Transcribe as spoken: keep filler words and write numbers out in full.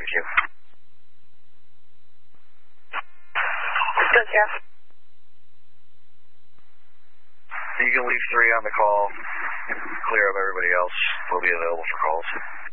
Thank you. Good, Jeff. You can leave three on the call. Clear up everybody else. We'll be available for calls.